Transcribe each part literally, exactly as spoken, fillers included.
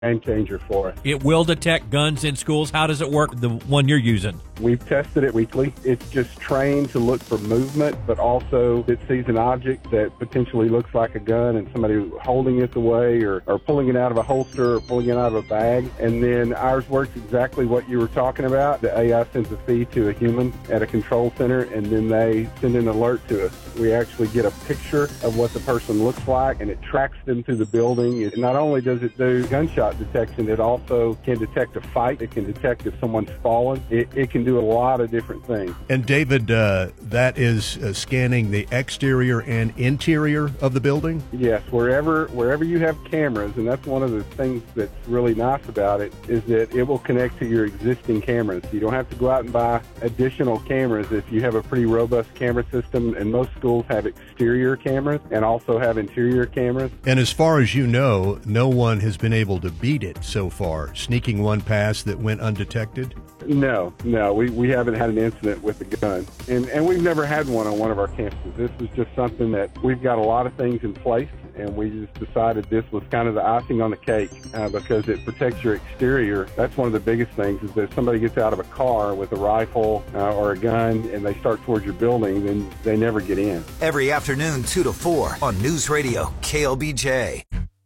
game changer for us. It will detect guns in schools. How does it work, the one you're using? We've tested it weekly. It's just trained to look for movement, but also it sees an object that potentially looks like a gun and somebody holding it away or, or pulling it out of a holster or pulling it out of a bag. And then ours works exactly what you were talking about. The A I sends a feed to a human at a control center, and then they send an alert to us. We actually get a picture of what the person looks like, and it tracks them through the building. It, not only does it do gunshot detection, it also can detect a fight. It can detect if someone's fallen. It, it can do a lot of different things. And David, uh, that is uh, scanning the exterior and interior of the building? Yes, wherever wherever you have cameras, and that's one of the things that's really nice about it, is that it will connect to your existing cameras. You don't have to go out and buy additional cameras if you have a pretty robust camera system, and most schools have exterior cameras and also have interior cameras. And as far as you know, no one has been able to beat it so far, sneaking one past that went undetected? No, no, we, we haven't had an incident with the gun. And, and we've never had one on one of our campuses. This is just something that we've got a lot of things in place, and we just decided this was kind of the icing on the cake uh, because it protects your exterior. That's one of the biggest things, is that if somebody gets out of a car with a rifle uh, or a gun and they start towards your building, then they never get in. Every afternoon, two to four on News Radio K L B J.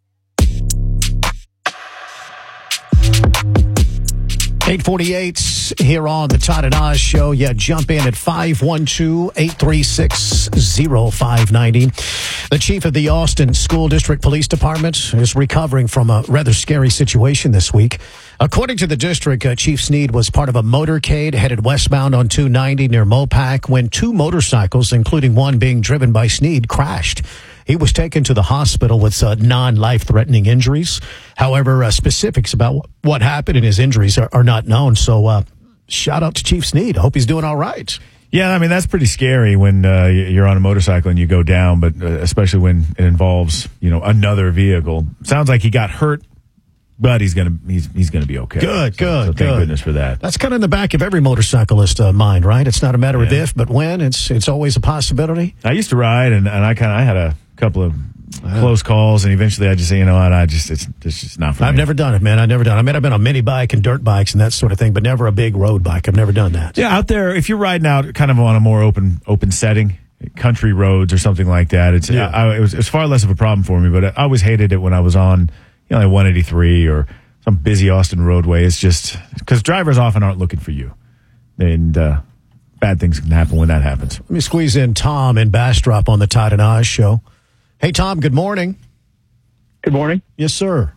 eight forty-eight here on the Todd and Oz Show. Yeah, jump in at five one two, eight three six, zero five nine zero. The chief of the Austin School District Police Department is recovering from a rather scary situation this week. According to the district, uh, Chief Sneed was part of a motorcade headed westbound on two ninety near Mopac when two motorcycles, including one being driven by Sneed, crashed. He was taken to the hospital with uh, non-life-threatening injuries. However, uh, specifics about what happened and his injuries are, are not known. So uh, shout out to Chief Sneed. I hope he's doing all right. Yeah, I mean, that's pretty scary when uh, you're on a motorcycle and you go down, but uh, especially when it involves, you know, another vehicle. Sounds like he got hurt, but he's gonna he's he's gonna be okay. Good, so, good, so thank good. goodness for that. That's kind of in the back of every motorcyclist's uh, mind, right? It's not a matter of Yeah. if, but when. It's it's always a possibility. I used to ride, and, and I kind of I had a couple of Wow. close calls, and eventually I just say, you know what, I just it's, it's just not for I've me. never done it, man. I've never done it. I mean, I've been on mini bike and dirt bikes and that sort of thing, but never a big road bike. I've never done that. Yeah, out there, if you're riding out kind of on a more open open setting, country roads or something like that, it's Yeah. I, I, it, was, it was far less of a problem for me. But I always hated it when I was on, you know, like one eighty-three or some busy Austin roadway. It's just because drivers often aren't looking for you, and uh, bad things can happen when that happens. Let me squeeze in Tom in Bastrop on the Todd and Oz Show. Hey, Tom, good morning. Good morning. Yes, sir.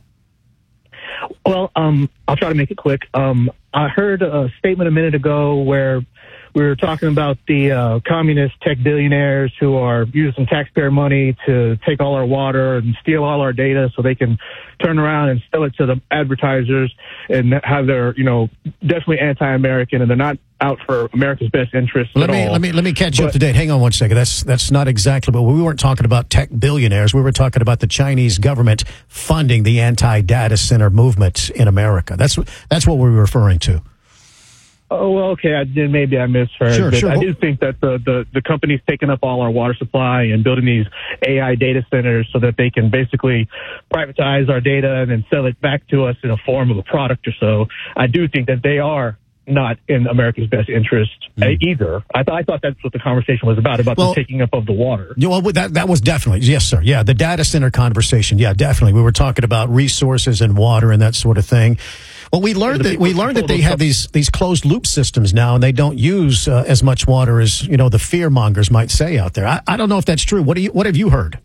Well, um, I'll try to make it quick. Um, I heard a statement a minute ago where we were talking about the uh, communist tech billionaires who are using taxpayer money to take all our water and steal all our data so they can turn around and sell it to the advertisers and have their, you know, definitely anti-American, and they're not out for America's best interests Let at me all. let me let me catch you But- up to date. Hang on one second. That's that's not exactly. But we weren't talking about tech billionaires. We were talking about the Chinese government funding the anti-data center movement in America. That's that's what we were referring to. Oh, well, okay. I did. Maybe I misheard. Sure, but sure. I Well- do think that the, the, the company's taking up all our water supply and building these A I data centers so that they can basically privatize our data and then sell it back to us in a form of a product or so. I do think that they are not in America's best interest uh, either. I, th- I thought that's what the conversation was about, about Well- the taking up of the water. Yeah, well, that that was definitely yes, sir. Yeah, the data center conversation. Yeah, definitely. We were talking about resources and water and that sort of thing. Well, we learned the that we people learned that control they those have these these closed loop systems now, and they don't use uh, as much water as you know the fear mongers might say out there. I, I don't know if that's true. What do you what have you heard?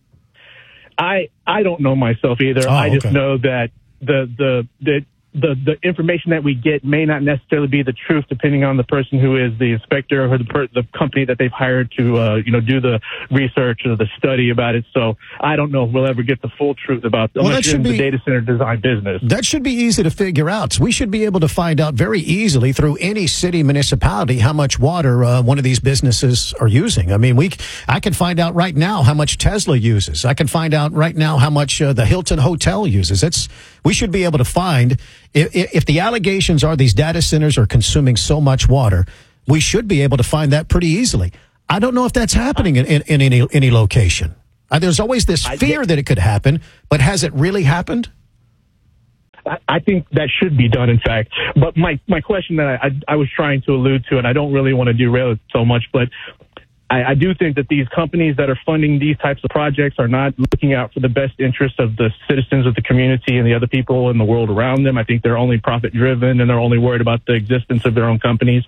I I don't know myself either. Oh, I just okay. know that the the the the the information that we get may not necessarily be the truth, depending on the person who is the inspector or the per, the company that they've hired to uh, you know do the research or the study about it. So I don't know if we'll ever get the full truth about Well, unless that you're in should the be- data center design business. That should be easy to figure out. We should be able to find out very easily through any city municipality how much water uh, one of these businesses are using. I mean, we I can find out right now how much Tesla uses. I can find out right now how much uh, the Hilton Hotel uses. It's we should be able to find if, if the allegations are these data centers are consuming so much water, we should be able to find that pretty easily. I don't know if that's happening in, in, in any any location. Uh, there's always this fear that it could happen, but has it really happened? I, I think that should be done, in fact. But my, my question that I, I, I was trying to allude to, and I don't really want to derail it so much, but I, I do think that these companies that are funding these types of projects are not looking out for the best interests of the citizens of the community and the other people in the world around them. I think they're only profit-driven, and they're only worried about the existence of their own companies.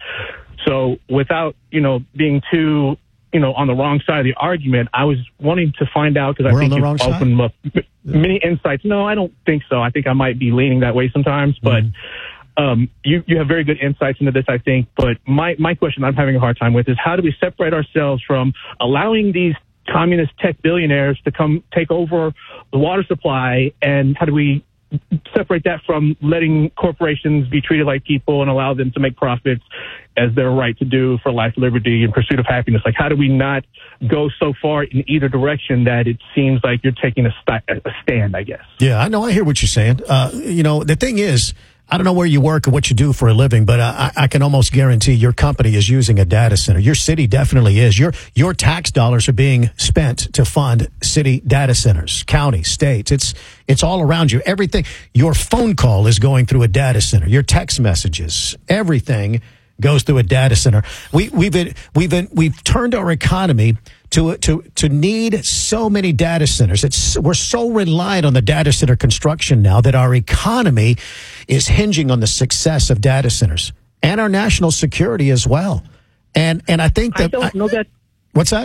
So without, you know, being too, you know, on the wrong side of the argument, I was wanting to find out, because I think you've opened up many insights. No, I don't think so. I think I might be leaning that way sometimes, but mm-hmm. um, you, you have very good insights into this, I think. But my, my question I'm having a hard time with is, how do we separate ourselves from allowing these communist tech billionaires to come take over the water supply, and how do we separate that from letting corporations be treated like people and allow them to make profits as their right to do for life, liberty, and pursuit of happiness? Like, how do we not go so far in either direction that it seems like you're taking a, st- a stand, I guess? Yeah, I know. I hear what you're saying. Uh, you know, the thing is, I don't know where you work or what you do for a living, but I, I can almost guarantee your company is using a data center. Your city definitely is. Your your tax dollars are being spent to fund city data centers, counties, states. It's it's all around you. Everything. Your phone call is going through a data center. Your text messages, everything goes through a data center. We we've been, we've been, we've turned our economy to to to need so many data centers. It's we're so reliant on the data center construction now that our economy is hinging on the success of data centers and our national security as well. And and I think that I don't know that. What's that?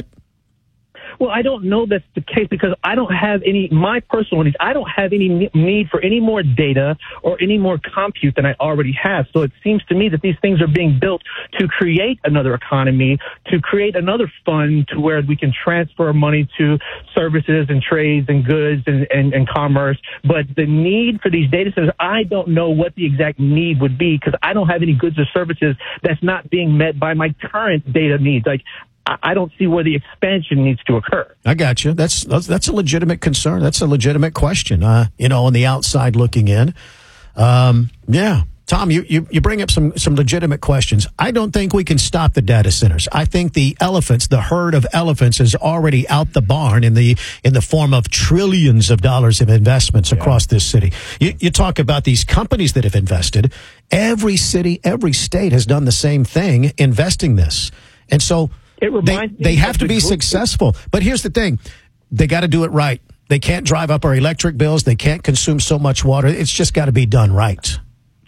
Well, I don't know that's the case, because I don't have any, my personal needs, I don't have any need for any more data or any more compute than I already have. So it seems to me that these things are being built to create another economy, to create another fund to where we can transfer money to services and trades and goods and, and, and commerce. But the need for these data centers, I don't know what the exact need would be, because I don't have any goods or services that's not being met by my current data needs. Like, I don't see where the expansion needs to occur. I got you. That's that's a legitimate concern. That's a legitimate question. Uh, you know, on the outside looking in. Um, yeah. Tom, you, you, you bring up some, some legitimate questions. I don't think we can stop the data centers. I think the elephants, the herd of elephants, is already out the barn in the in the form of trillions of dollars of investments yeah. across this city. You, you talk about these companies that have invested. Every city, every state has done the same thing, investing this. And so It they, they have to be successful. But here's the thing. They got to do it right. They can't drive up our electric bills. They can't consume so much water. It's just got to be done right.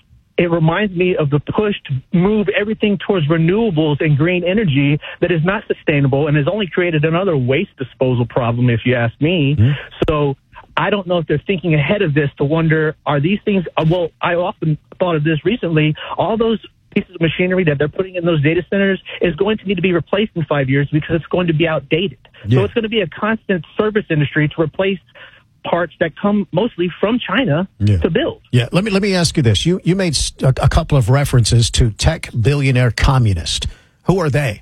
It reminds me of the push to move everything towards renewables and green energy that is not sustainable and has only created another waste disposal problem, if you ask me. Mm-hmm. So I don't know if they're thinking ahead of this to wonder, are these things, well, I often thought of this recently, all those pieces of machinery that they're putting in those data centers is going to need to be replaced in five years because it's going to be outdated. Yeah. So it's going to be a constant service industry to replace parts that come mostly from China yeah. to build. Yeah, let me let me ask you this. You you made a, a couple of references to tech billionaire communist. Who are they?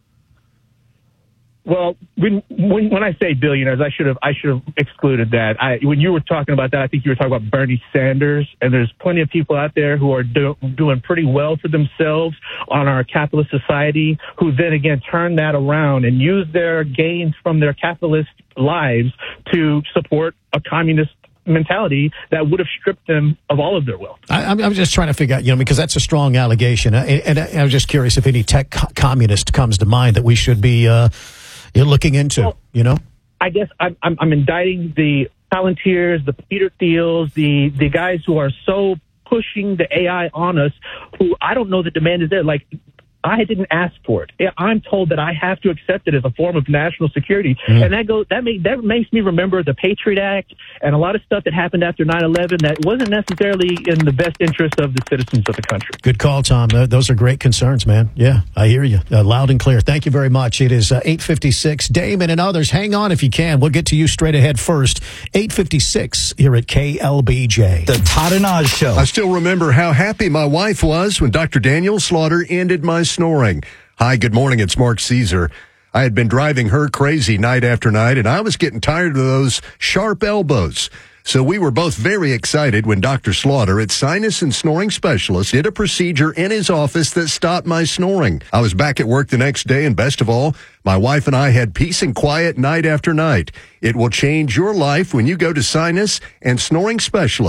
Well, when, when when I say billionaires, I should have I should have excluded that. I, when you were talking about that, I think you were talking about Bernie Sanders, and there's plenty of people out there who are do, doing pretty well for themselves on our capitalist society, who then again turn that around and use their gains from their capitalist lives to support a communist mentality that would have stripped them of all of their wealth. I, I'm, I'm just trying to figure out, you know, because that's a strong allegation, and, and I was just curious if any tech co- communist comes to mind that we should be. Uh, You're looking into, well, you know? I guess I'm, I'm, I'm indicting the Palantirs, the Peter Thiels, the, the guys who are so pushing the A I on us, who I don't know the demand is there. Like, I didn't ask for it. I'm told that I have to accept it as a form of national security. Mm. And that goes, that, make, that makes me remember the Patriot Act and a lot of stuff that happened after nine eleven that wasn't necessarily in the best interest of the citizens of the country. Good call, Tom. Uh, those are great concerns, man. Yeah, I hear you. Uh, loud and clear. Thank you very much. It is uh, eight fifty-six. Damon and others, hang on if you can. We'll get to you straight ahead first. eight fifty-six here at K L B J. The Todd and Oz Show. I still remember how happy my wife was when Doctor Daniel Slaughter ended my snoring. Hi, good morning. It's Mark Caesar. I had been driving her crazy night after night, and I was getting tired of those sharp elbows. So we were both very excited when Doctor Slaughter at Sinus and Snoring Specialist did a procedure in his office that stopped my snoring. I was back at work the next day, and best of all, my wife and I had peace and quiet night after night. It will change your life when you go to Sinus and Snoring Specialists.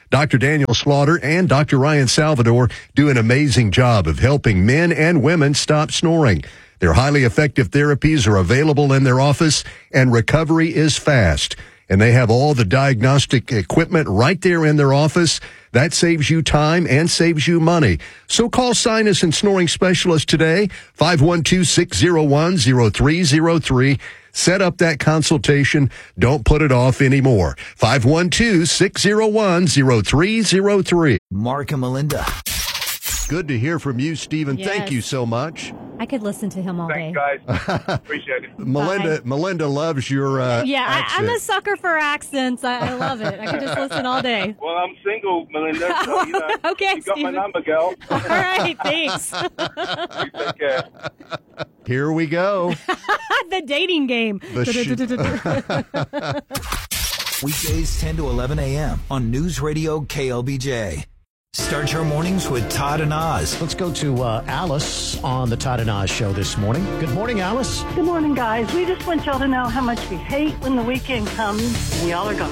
Doctor Daniel Slaughter and Doctor Ryan Salvador do an amazing job of helping men and women stop snoring. Their highly effective therapies are available in their office, and recovery is fast. And they have all the diagnostic equipment right there in their office. That saves you time and saves you money. So call Sinus and Snoring Specialist today, five one two, six zero one, zero three zero three. Set up that consultation. Don't put it off anymore. five one two, six zero one, zero three zero three. Mark and Melinda. Good to hear from you, Stephen. Yes. Thank you so much. I could listen to him all day. Thanks, guys. Appreciate it. Melinda, Bye. Melinda loves your uh, Yeah, I, I'm accent. a sucker for accents. I, I love it. I could just listen all day. Well, I'm single, Melinda, so, you know, Okay, you got my Stephen. number, girl. All right, thanks. You take care. Here we go. The dating game. The Weekdays ten to eleven a.m. on News Radio K L B J. Start your mornings with Todd and Oz. Let's go to uh, Alice on the Todd and Oz show this morning. Good morning, Alice. Good morning, guys. We just want y'all to know how much we hate when the weekend comes and y'all are gone.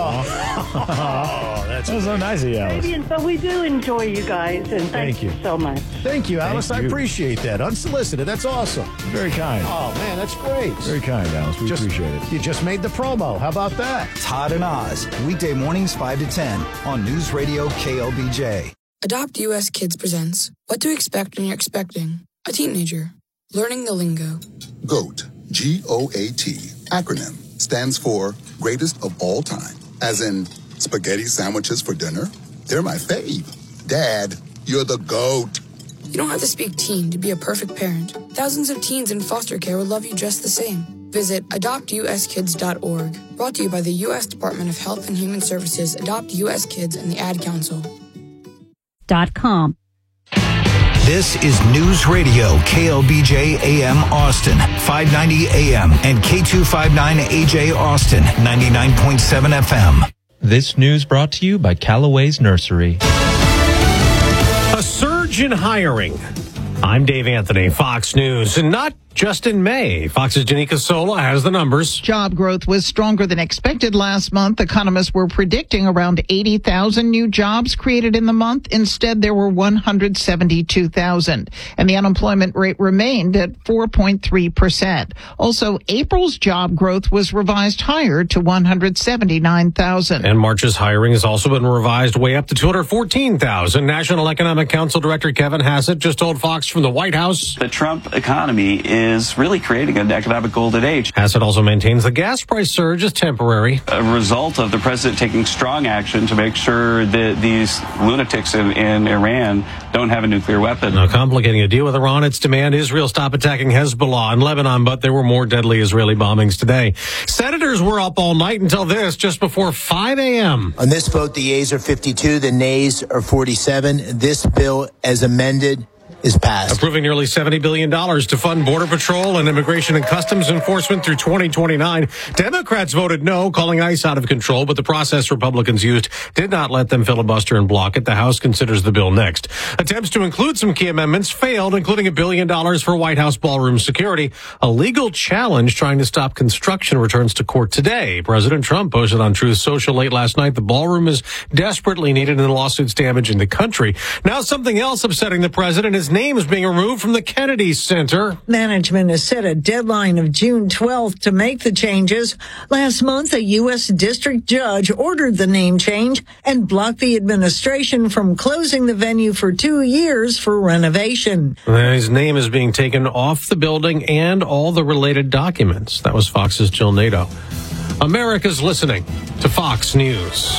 Oh, that's That was so nice of you, Alice. Maybe, but we do enjoy you guys, and thank, Thank you. so much. Thank you, Alice. Thank I you. appreciate that. Unsolicited. That's awesome. Very kind. Oh, man, that's great. Very kind, Alice. We Just- appreciate it. You just made the promo. How about that? Todd and Oz. Weekday mornings five to ten on News Radio K L B J. Adopt U S Kids presents What to Expect When You're Expecting a Teenager. Learning the Lingo. GOAT, G O A T, acronym, stands for Greatest of All Time. As in, spaghetti sandwiches for dinner? They're my fave. Dad, you're the GOAT. You don't have to speak teen to be a perfect parent. Thousands of teens in foster care will love you just the same. Visit adopt u s kids dot org. Brought to you by the U S Department of Health and Human Services, Adopt U S Kids, and the Ad Council. Dot com. This is News Radio K L B J A M Austin, five ninety A M, and K two fifty-nine A J Austin, ninety-nine point seven F M. This news brought to you by Callaway's Nursery. A surge in hiring. I'm Dave Anthony, Fox News, and not just in May. Fox's Janika Sola has the numbers. Job growth was stronger than expected last month. Economists were predicting around eighty thousand new jobs created in the month. Instead, there were one hundred seventy-two thousand, and the unemployment rate remained at four point three percent. Also, April's job growth was revised higher to one hundred seventy-nine thousand. And March's hiring has also been revised way up to two hundred fourteen thousand. National Economic Council Director Kevin Hassett just told Fox from the White House. The Trump economy is really creating an economic golden age. Hassett also maintains the gas price surge is temporary. A result of the president taking strong action to make sure that these lunatics in, in Iran don't have a nuclear weapon. Now, complicating a deal with Iran, its demand Israel stop attacking Hezbollah in Lebanon, but there were more deadly Israeli bombings today. Senators were up all night until this, just before five a.m. On this vote, the yeas are fifty-two, the nays are forty-seven. This bill, as amended, is passed. Approving nearly seventy billion dollars to fund Border Patrol and Immigration and Customs Enforcement through twenty twenty-nine. Democrats voted no, calling ICE out of control, but the process Republicans used did not let them filibuster and block it. The House considers the bill next. Attempts to include some key amendments failed, including a billion dollars for White House ballroom security. A legal challenge trying to stop construction returns to court today. President Trump posted on Truth Social late last night the ballroom is desperately needed in the lawsuits damaging the country. Now something else upsetting the president is name is being removed from the Kennedy Center. Management has set a deadline of June twelfth to make the changes. Last month, a U S district judge ordered the name change and blocked the administration from closing the venue for two years for renovation. His name is being taken off the building and all the related documents. That was Fox's Jill Nato. America's listening to Fox News.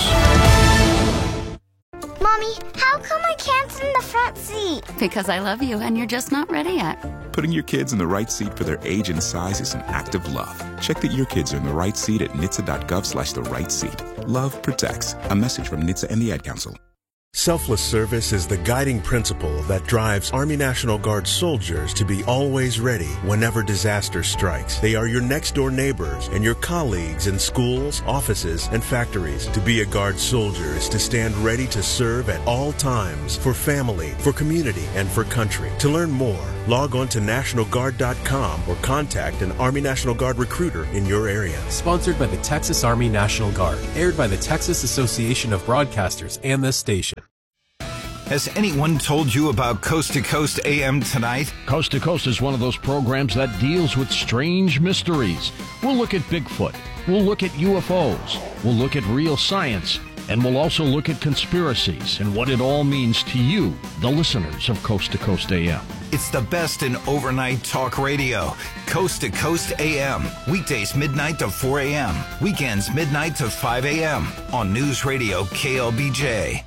Mommy, how come I can't sit in the front seat? Because I love you and you're just not ready yet. Putting your kids in the right seat for their age and size is an act of love. Check that your kids are in the right seat at N H T S A dot gov slash the right seat. Love protects. A message from N H T S A and the Ad Council. Selfless service is the guiding principle that drives Army National Guard soldiers to be always ready whenever disaster strikes. They are your next-door neighbors and your colleagues in schools, offices, and factories. To be a Guard soldier is to stand ready to serve at all times for family, for community, and for country. To learn more, log on to National Guard dot com or contact an Army National Guard recruiter in your area. Sponsored by the Texas Army National Guard. Aired by the Texas Association of Broadcasters and this station. Has anyone told you about Coast to Coast A M tonight? Coast to Coast is one of those programs that deals with strange mysteries. We'll look at Bigfoot. We'll look at U F Os. We'll look at real science. And we'll also look at conspiracies and what it all means to you, the listeners of Coast to Coast A M. It's the best in overnight talk radio. Coast to Coast A M. Weekdays midnight to four a.m. Weekends midnight to five a.m. on News Radio K L B J.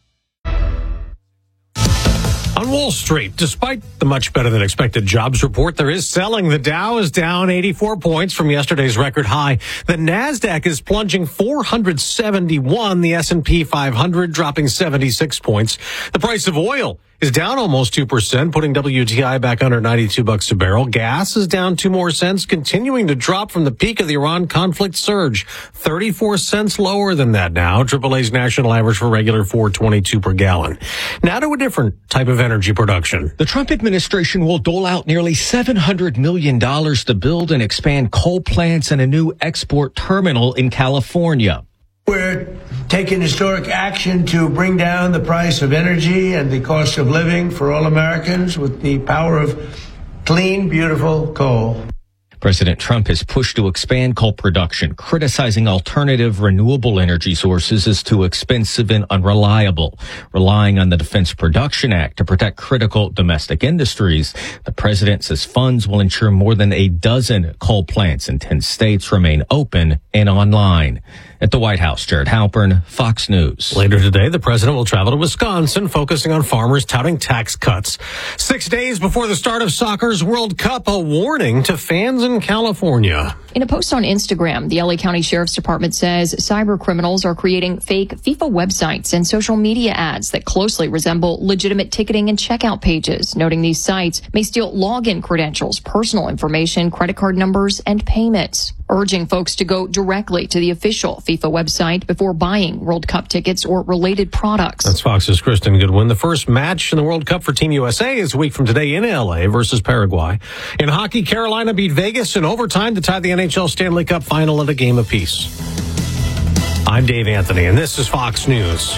On Wall Street, despite the much better than expected jobs report, there is selling. The Dow is down eighty-four points from yesterday's record high. The Nasdaq is plunging four hundred seventy-one. The S and P five hundred dropping seventy-six points. The price of oil is down almost two percent, putting W T I back under ninety-two bucks a barrel. Gas is down two more cents, continuing to drop from the peak of the Iran conflict surge. thirty-four cents lower than that now. triple A's national average for regular four twenty-two per gallon. Now to a different type of energy production. The Trump administration will dole out nearly seven hundred million dollars to build and expand coal plants and a new export terminal in California. We're taking historic action to bring down the price of energy and the cost of living for all Americans with the power of clean, beautiful coal. President Trump has pushed to expand coal production, criticizing alternative renewable energy sources as too expensive and unreliable. Relying on the Defense Production Act to protect critical domestic industries, the president says funds will ensure more than a dozen coal plants in ten states remain open and online. At the White House, Jared Halpern, Fox News. Later today, the president will travel to Wisconsin, focusing on farmers touting tax cuts. Six days before the start of soccer's World Cup, a warning to fans in California. In a post on Instagram, the L A County Sheriff's Department says cyber criminals are creating fake FIFA websites and social media ads that closely resemble legitimate ticketing and checkout pages, noting these sites may steal login credentials, personal information, credit card numbers, and payments, urging folks to go directly to the official FIFA website before buying World Cup tickets or related products. That's Fox's Kristen Goodwin. The first match in the World Cup for Team U S A is a week from today in L A versus Paraguay. In hockey, Carolina beat Vegas in overtime to tie the N H L Stanley Cup final at a game apiece. I'm Dave Anthony, and this is Fox News.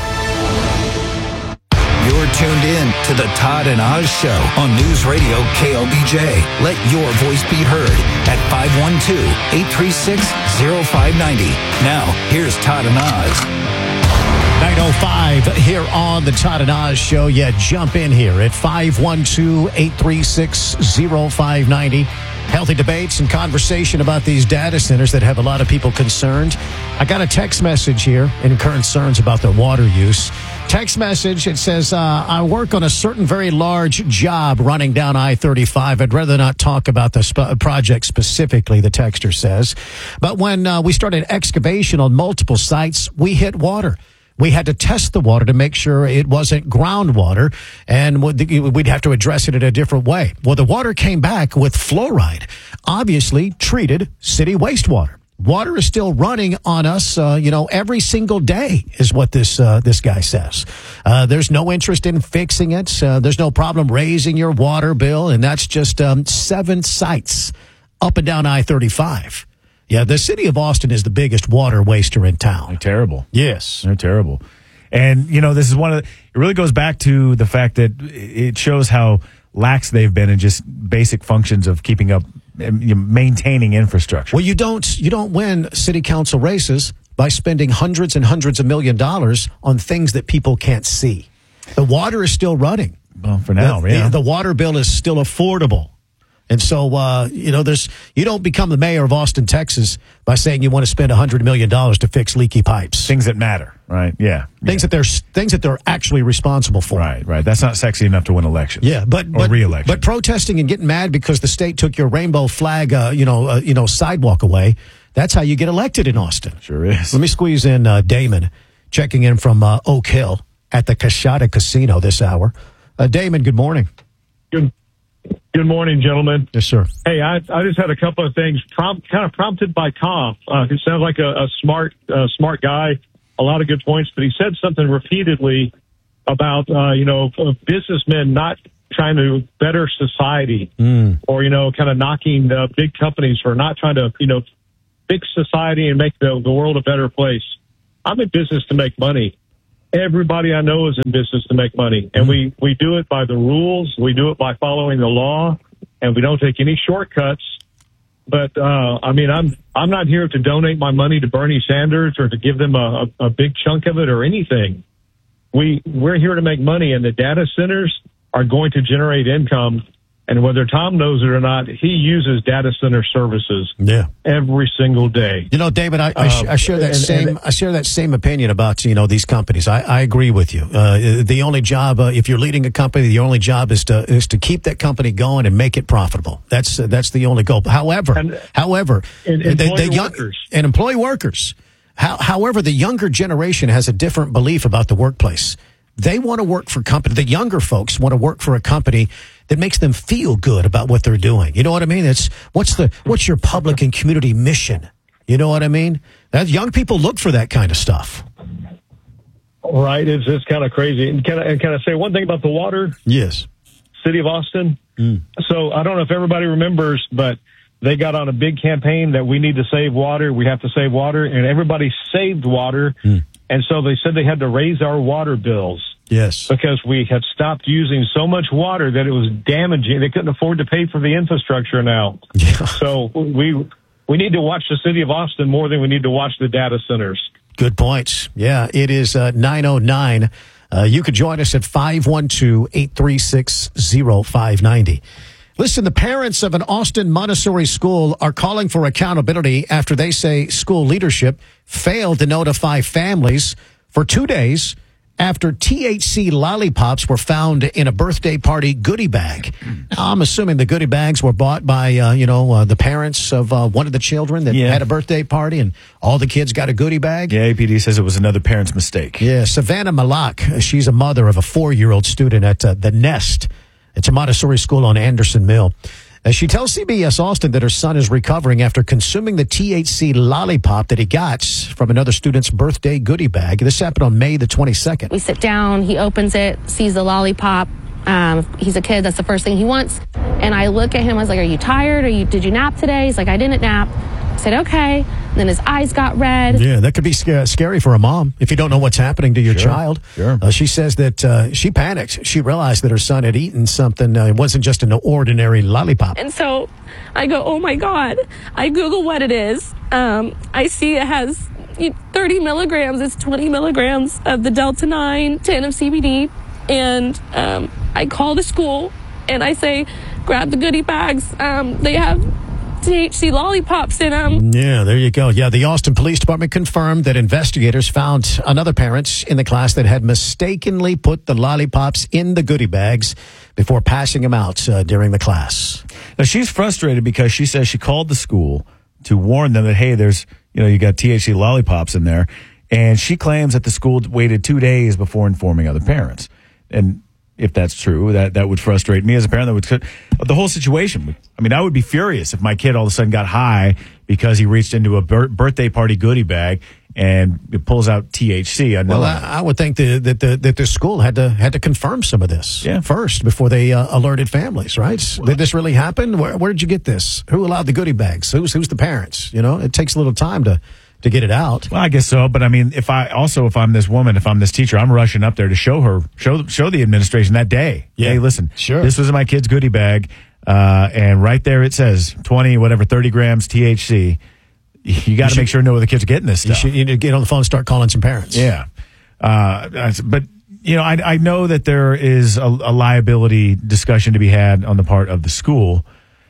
You're tuned in to the Todd and Oz Show on News Radio K L B J. Let your voice be heard at five one two, eight three six, zero five nine zero. Now, here's Todd and Oz. nine oh five here on the Todd and Oz Show. Yeah, jump in here at five one two, eight three six, zero five nine zero. Healthy debates and conversation about these data centers that have a lot of people concerned. I got a text message here in concerns about their water use. Text message, it says, uh, I work on a certain very large job running down I thirty-five. I'd rather not talk about the sp- project specifically, the texter says. But when uh, we started excavation on multiple sites, we hit water. We had to test the water to make sure it wasn't groundwater, and we'd have to address it in a different way. Well, the water came back with fluoride, obviously treated city wastewater. Water is still running on us, uh, you know, every single day is what this uh, this guy says. Uh, there's no interest in fixing it. Uh, there's no problem raising your water bill, and that's just um, seven sites up and down I thirty-five. Yeah, the city of Austin is the biggest water waster in town. They're terrible. Yes. They're terrible. And, you know, this is one of the, it really goes back to the fact that it shows how lax they've been in just basic functions of keeping up, maintaining infrastructure. Well, you don't, you don't win city council races by spending hundreds and hundreds of million dollars on things that people can't see. The water is still running. Well, for now, the, yeah. The, the water bill is still affordable. And so, uh, you know, there's you don't become the mayor of Austin, Texas, by saying you want to spend one hundred million dollars to fix leaky pipes. Things that matter, right? Yeah. Things yeah. that they're things that they're actually responsible for. Right, right. That's not sexy enough to win elections. Yeah, but or but, re-election. But protesting and getting mad because the state took your rainbow flag, uh, you know, uh, you know, sidewalk away. That's how you get elected in Austin. Sure is. Let me squeeze in uh, Damon, checking in from uh, Oak Hill. at the Coshada Casino this hour. Uh, Damon, good morning. Good, good morning, gentlemen. Yes, sir. Hey, I, I just had a couple of things prompt, kind of prompted by Tom. Uh, he sounds like a, a smart, uh, smart guy. A lot of good points, but he said something repeatedly about, uh, you know, businessmen not trying to better society mm. or, you know, kind of knocking uh, big companies for not trying to, you know, fix society and make the, the world a better place. I'm in business to make money. Everybody I know is in business to make money. And mm. we, we do it by the rules. We do it by following the law, and we don't take any shortcuts. But, uh, I mean, I'm, I'm not here to donate my money to Bernie Sanders or to give them a, a, a big chunk of it or anything. We, we're here to make money, and the data centers are going to generate income. And whether Tom knows it or not, he uses data center services yeah. every single day. You know, David, I, I, sh- I share that and, same and, I share that same opinion about, you know, these companies. I, I agree with you. Uh, the only job, uh, if you're leading a company, the only job is to is to keep that company going and make it profitable. That's uh, that's the only goal. However, and, however, and the, employee the young, workers and employee workers. How, however, the younger generation has a different belief about the workplace. They want to work for company. The younger folks want to work for a company that makes them feel good about what they're doing. You know what I mean? It's what's the what's your public and community mission? You know what I mean? That young people look for that kind of stuff. Right. It's it's kind of crazy. And can I, and can I say one thing about the water? Yes. City of Austin. Mm. So I don't know if everybody remembers, but they got on a big campaign that we need to save water. We have to save water, and everybody saved water. Mm. And so they said they had to raise our water bills. Yes. Because we had stopped using so much water that it was damaging. They couldn't afford to pay for the infrastructure now. Yeah. So we we need to watch the city of Austin more than we need to watch the data centers. Good points. Yeah, it is uh, nine oh nine. Uh, you could join us at five one two, eight three six, oh five nine oh. Listen, the parents of an Austin Montessori school are calling for accountability after they say school leadership failed to notify families for two days after T H C lollipops were found in a birthday party goodie bag. Now, I'm assuming the goodie bags were bought by, uh, you know, uh, the parents of uh, one of the children that Yeah. had a birthday party, and all the kids got a goodie bag. Yeah, A P D says it was another parent's mistake. Yeah, Savannah Malak, she's a mother of a four-year-old student at uh, The Nest. It's a Montessori school on Anderson Mill. Uh, she tells C B S Austin that her son is recovering after consuming the T H C lollipop that he got from another student's birthday goodie bag. This happened on May the twenty-second. We sit down, he opens it, sees the lollipop. Um, he's a kid, that's the first thing he wants. And I look at him, I was like, are you tired? Are you, did you nap today? He's like, I didn't nap. I said, okay. And then his eyes got red. Yeah, that could be sc- scary for a mom if you don't know what's happening to your Sure, child. sure. Uh, she says that uh, she panicked. She realized that her son had eaten something. Uh, it wasn't just an ordinary lollipop. And so I go, oh my God. I Google what it is. Um, I see it has thirty milligrams. It's twenty milligrams of the Delta nine, ten of C B D. And um, I call the school and I say, grab the goodie bags. Um, they have T H C lollipops in them. Yeah, there you go. Yeah, the Austin Police Department confirmed that investigators found another parent in the class that had mistakenly put the lollipops in the goodie bags before passing them out uh, during the class. Now, she's frustrated because she says she called the school to warn them that, hey, there's, you know, you got T H C lollipops in there. And she claims that the school waited two days before informing other parents. And if that's true, that, that would frustrate me as a parent. That would the whole situation. I mean, I would be furious if my kid all of a sudden got high because he reached into a bir- birthday party goodie bag and it pulls out T H C. I know well, I, I would think that that the, that the school had to had to confirm some of this yeah. first before they uh, alerted families. Right? Well, did this really happen? Where, where did you get this? Who allowed the goodie bags? Who's who's the parents? You know, it takes a little time to. to get it out. Well, I guess so. But I mean, if I also, if I'm this woman, if I'm this teacher, I'm rushing up there to show her, show, show the administration that day. Yeah. Hey, listen, sure. This was in my kid's goodie bag. Uh, and right there it says twenty, whatever, thirty grams T H C. You got to make sure to know where the kids are getting this stuff. You should you need to get on the phone and start calling some parents. Yeah. Uh, but you know, I, I know that there is a, a liability discussion to be had on the part of the school.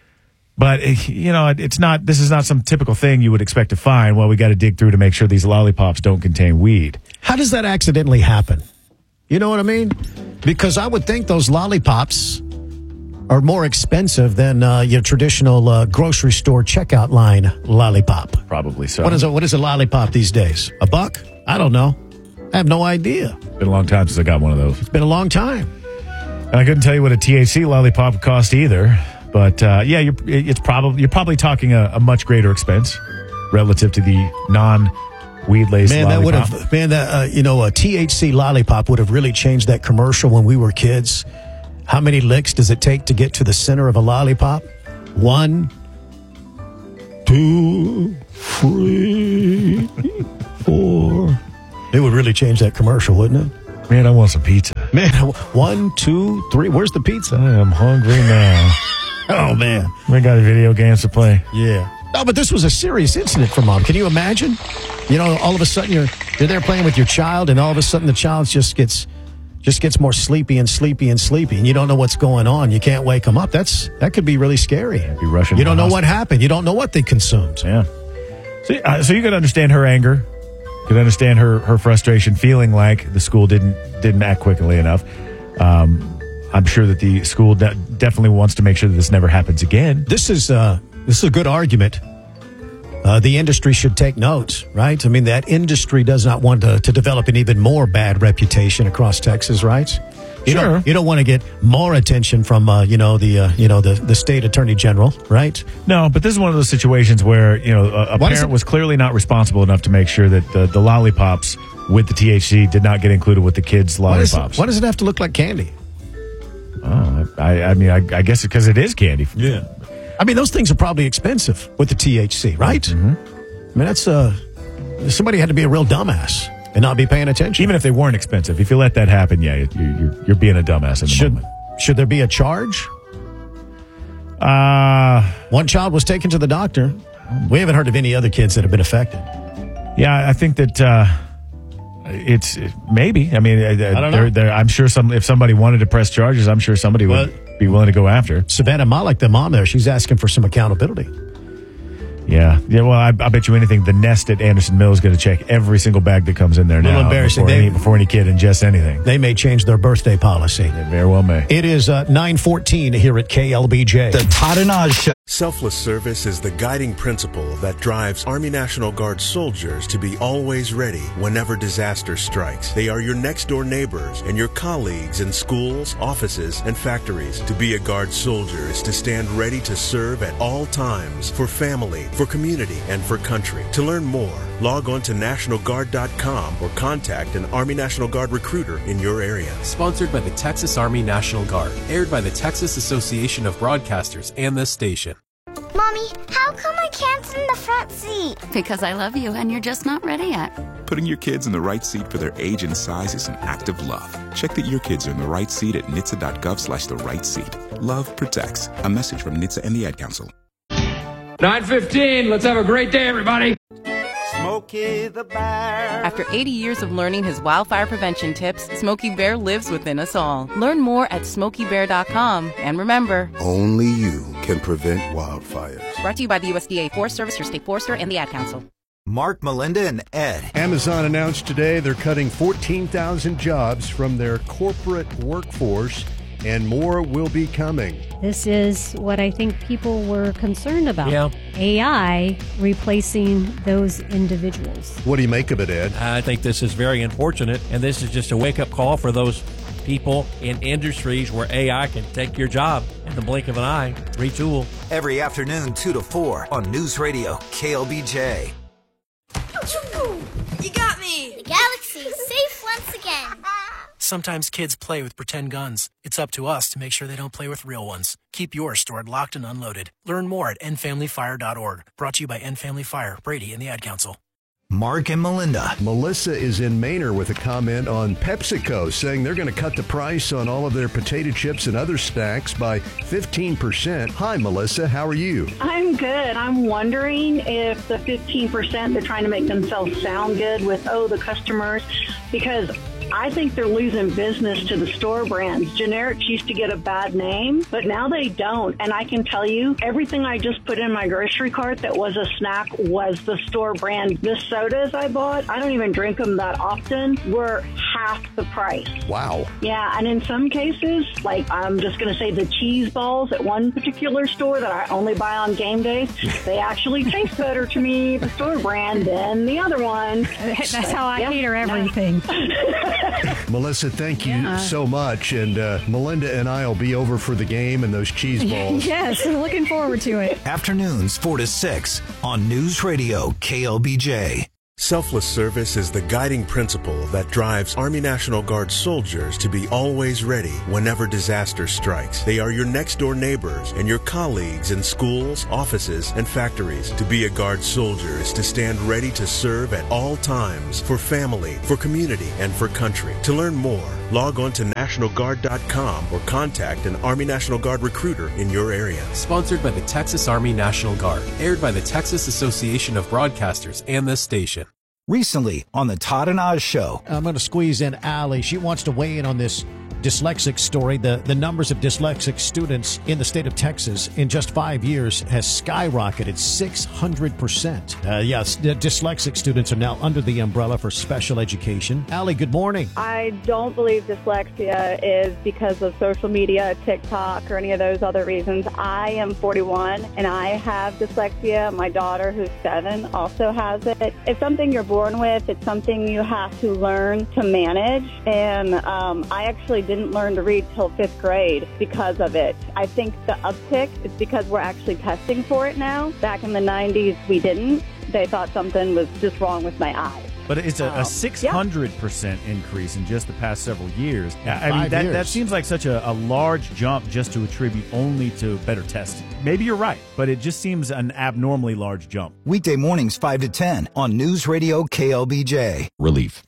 But, you know, it's not, this is not some typical thing you would expect to find. Well, we got to dig through to make sure these lollipops don't contain weed. How does that accidentally happen? You know what I mean? Because I would think those lollipops are more expensive than uh, your traditional uh, grocery store checkout line lollipop. Probably so. What is a, what is a lollipop these days? A buck? I don't know. I have no idea. It's been a long time since I got one of those. It's been a long time. And I couldn't tell you what a T H C lollipop would cost either. But uh, yeah, you're, it's probably you're probably talking a, a much greater expense relative to the non-weed laced man, lollipop. That would have, man, that uh, you know, a T H C lollipop would have really changed that commercial when we were kids. How many licks does it take to get to the center of a lollipop? One, two, three, four. It would really change that commercial, wouldn't it? Man, I want some pizza. Man, one, two, three. Where's the pizza? I am hungry now. Oh, man. We got video games to play. Yeah. No, but this was a serious incident for Mom. Can you imagine? You know, all of a sudden you're you're there playing with your child, and all of a sudden the child just gets just gets more sleepy and sleepy and sleepy, and you don't know what's going on. You can't wake them up. That's that could be really scary. Be rushing. You don't know hospital. what happened. You don't know what they consumed. Yeah. So, uh, so you can understand her anger. You can understand her her frustration, feeling like the school didn't didn't act quickly enough. Um, I'm sure that the school de- definitely wants to make sure that this never happens again. This is uh, this is a good argument. Uh, the industry should take notes, right? I mean, that industry does not want to, to develop an even more bad reputation across Texas, right? You Sure. Don't, you don't want to get more attention from, uh, you know, the uh, you know the, the state attorney general, right? No, but this is one of those situations where, you know, a, a What is parent it? was clearly not responsible enough to make sure that the, the lollipops with the T H C did not get included with the kids' Why does, lollipops. it, why does it have to look like candy? Oh, I, I mean, I, I guess because it is candy. Yeah. I mean, those things are probably expensive with the T H C, right? Mm-hmm. I mean, that's uh, somebody had to be a real dumbass and not be paying attention. Even if they weren't expensive, if you let that happen, yeah, you, you're, you're being a dumbass in the should, moment. Should there be a charge? Uh, One child was taken to the doctor. We haven't heard of any other kids that have been affected. Yeah, I think that uh, it's maybe. I mean, I don't know. They're, they're, I'm sure some if somebody wanted to press charges, I'm sure somebody would Well- be willing to go after. Savannah Malik, the mom there, she's asking for some accountability. Yeah, yeah. Well, I, I bet you anything, the Nest at Anderson Mill is going to check every single bag that comes in there A little now. embarrassing. Before, They- any, before any kid ingests anything. They may change their birthday policy. They very well may. It is uh, nine fourteen here at K L B J. The Todd and Oz Show. Selfless service is the guiding principle that drives Army National Guard soldiers to be always ready whenever disaster strikes. They are your next door neighbors and your colleagues in schools, offices, and factories. To be a Guard soldier is to stand ready to serve at all times for family, for community, and for country. To learn more, log on to National Guard dot com or contact an Army National Guard recruiter in your area. Sponsored by the Texas Army National Guard. Aired by the Texas Association of Broadcasters and this station. Mommy, how come I can't sit in the front seat? Because I love you and you're just not ready yet. Putting your kids in the right seat for their age and size is an act of love. Check that your kids are in the right seat at N H T S A dot gov slash the right seat. Love protects. A message from N H T S A and the Ad Council. nine fifteen, let's have a great day, everybody. Smokey the Bear. After eighty years of learning his wildfire prevention tips, Smokey Bear lives within us all. Learn more at smokey bear dot com. And remember, only you can prevent wildfires. Brought to you by the U S D A Forest Service, your state forester, and the Ad Council. Mark, Melinda, and Ed. Amazon announced today they're cutting fourteen thousand jobs from their corporate workforce, and more will be coming. This is what I think people were concerned about. Yeah. A I replacing those individuals. What do you make of it, Ed? I think this is very unfortunate, and this is just a wake-up call for those people in industries where A I can take your job in the blink of an eye, retool. Every afternoon, two to four on News Radio K L B J. You got me! The galaxy is safe once again. Sometimes kids play with pretend guns. It's up to us to make sure they don't play with real ones. Keep yours stored locked and unloaded. Learn more at end family fire dot org. Brought to you by End Family Fire, Brady, and the Ad Council. Mark and Melinda. Melissa is in Manor with a comment on PepsiCo, saying they're going to cut the price on all of their potato chips and other snacks by fifteen percent. Hi, Melissa. How are you? I'm good. I'm wondering if the fifteen percent, they're trying to make themselves sound good with, oh, the customers, because I think they're losing business to the store brands. Generics used to get a bad name, but now they don't. And I can tell you, everything I just put in my grocery cart that was a snack was the store brand. The sodas I bought, I don't even drink them that often, were half the price. Wow. Yeah, and in some cases, like I'm just going to say the cheese balls at one particular store that I only buy on game days, they actually taste better to me, the store brand, than the other one. That's But, how I yeah, cater everything. Melissa, thank you Yeah. so much. And uh, Melinda and I will be over for the game and those cheese balls. Yes, looking forward to it. Afternoons four to six on News Radio K L B J. Selfless service is the guiding principle that drives Army National Guard soldiers to be always ready whenever disaster strikes. They are your next-door neighbors and your colleagues in schools, offices, and factories. To be a Guard soldier is to stand ready to serve at all times for family, for community, and for country. To learn more, log on to National Guard dot com or contact an Army National Guard recruiter in your area. Sponsored by the Texas Army National Guard. Aired by the Texas Association of Broadcasters and this station. Recently on the Todd and Oz Show. I'm going to squeeze in Allie. She wants to weigh in on this dyslexic story. The the numbers of dyslexic students in the state of Texas in just five years has skyrocketed six hundred percent. Uh, yes, the dyslexic students are now under the umbrella for special education. Allie, good morning. I don't believe dyslexia is because of social media, TikTok, or any of those other reasons. I am forty-one and I have dyslexia. My daughter, who's seven, also has it. It's something you're born with. It's something you have to learn to manage. And um, I actually didn't learn to read till fifth grade because of it. I think the uptick is because we're actually testing for it now. Back in the nineties, we didn't. They thought something was just wrong with my eyes. But it's a, a six hundred percent increase in just the past several years. I mean, that, that seems like such a, a large jump just to attribute only to better testing. Maybe you're right, but it just seems an abnormally large jump. Weekday mornings five to ten on News Radio K L B J. Relief.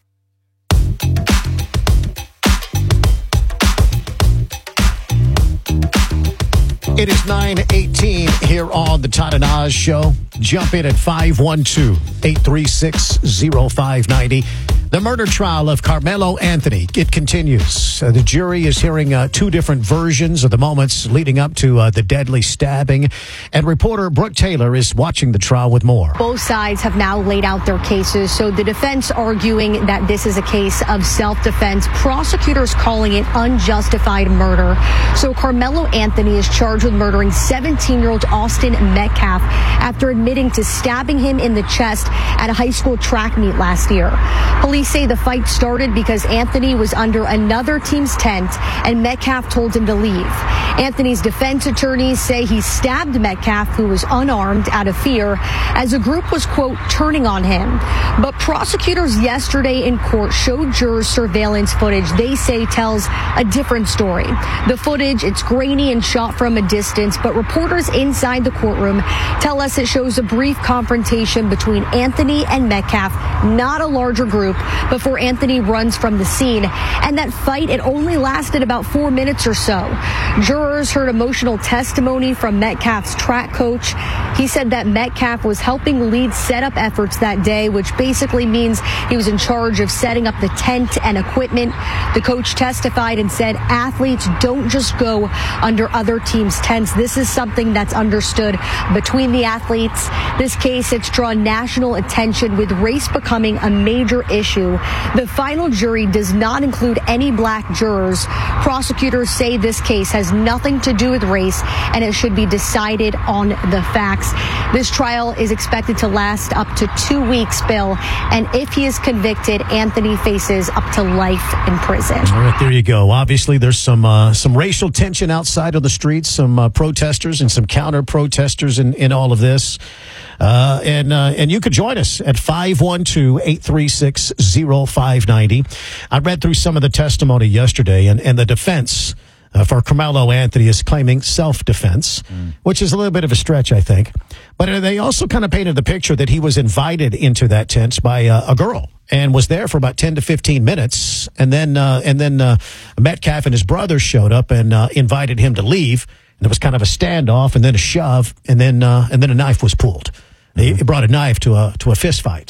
It is nine eighteen here on the Todd and Oz Show. Jump in at five one two, eight three six, zero five nine zero. The murder trial of Carmelo Anthony, it continues. Uh, the jury is hearing uh, two different versions of the moments leading up to uh, the deadly stabbing. And reporter Brooke Taylor is watching the trial with more. Both sides have now laid out their cases. So the defense arguing that this is a case of self-defense. Prosecutors calling it unjustified murder. So Carmelo Anthony is charged with murdering seventeen-year-old Austin Metcalf after admitting to stabbing him in the chest at a high school track meet last year. Police say the fight started because Anthony was under another team's tent and Metcalf told him to leave. Anthony's defense attorneys say he stabbed Metcalf, who was unarmed, out of fear as a group was, quote, turning on him. But prosecutors yesterday in court showed jurors surveillance footage they say tells a different story. The footage, it's grainy and shot from a distance, but reporters inside the courtroom tell us it shows a brief confrontation between Anthony and Metcalf, not a larger group, before Anthony runs from the scene. And that fight, it only lasted about four minutes or so. Jurors heard emotional testimony from Metcalf's track coach. He said that Metcalf was helping lead setup efforts that day, which basically means he was in charge of setting up the tent and equipment. The coach testified and said athletes don't just go under other teams' tents. This is something that's understood between the athletes. This case, it's drawn national attention with race becoming a major issue. The final jury does not include any black jurors. Prosecutors say this case has nothing to do with race and it should be decided on the facts. This trial is expected to last up to two weeks, Bill, and if he is convicted, Anthony faces up to life in prison. All right, there you go. Obviously, there's some uh, some racial tension outside of the streets, some uh, protesters and some counter-protesters in, in all of this. Uh, and uh, and you could join us at five one two, eight three six, zero five nine zero. I read through some of the testimony yesterday, and, and the defense uh, for Carmelo Anthony is claiming self-defense, mm. which is a little bit of a stretch, I think. But they also kind of painted the picture that he was invited into that tent by uh, a girl and was there for about ten to fifteen minutes. And then uh, and then uh, Metcalf and his brother showed up and uh, invited him to leave. And it was kind of a standoff and then a shove and then uh, and then a knife was pulled. He brought a knife to a to a fist fight.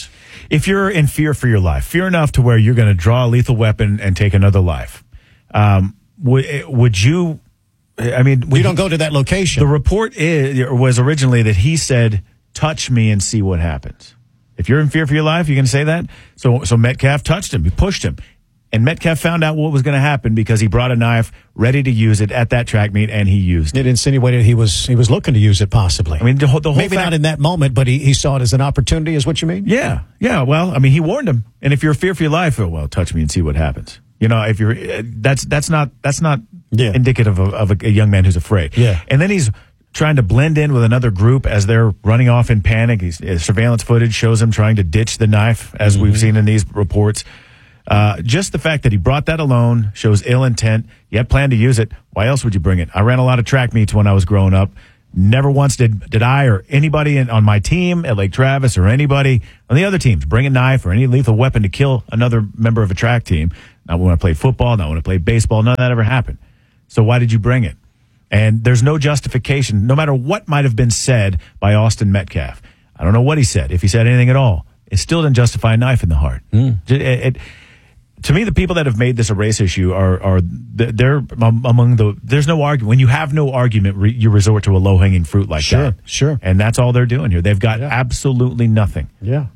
if you're in fear for your life, fear enough to where you're going to draw a lethal weapon and take another life, um, would, would you, I mean, we don't go to that location. The report is, was originally that he said, touch me and see what happens. If you're in fear for your life, you're going to say that? So, so Metcalf touched him. He pushed him. And Metcalf found out what was going to happen because he brought a knife ready to use it at that track meet, and he used it. It insinuated he was he was looking to use it possibly. I mean, the whole, the whole Maybe fact, not in that moment, but he, he saw it as an opportunity, is what you mean? Yeah, yeah. Well, I mean, he warned him. And if you're in fear for your life, oh, well, touch me and see what happens. You know, if you're, that's that's not that's not yeah. indicative of, of a, a young man who's afraid. Yeah. And then he's trying to blend in with another group as they're running off in panic. He's, uh, surveillance footage shows him trying to ditch the knife, as mm-hmm. we've seen in these reports. Uh, just the fact that he brought that alone shows ill intent. You had planned to use it. Why else would you bring it? I ran a lot of track meets when I was growing up. Never once did did I or anybody in, on my team at Lake Travis or anybody on the other teams bring a knife or any lethal weapon to kill another member of a track team. Not when I played football, not when I played baseball. None of that ever happened. So why did you bring it? And there's no justification, no matter what might have been said by Austin Metcalf. I don't know what he said, if he said anything at all. It still didn't justify a knife in the heart. Mm. It, it, to me, the people that have made this a race issue are are they're among the. There's no argument when you have no argument. Re, you resort to a low hanging fruit like sure, that. Sure, and that's all they're doing here. They've got yeah. absolutely nothing. Yeah.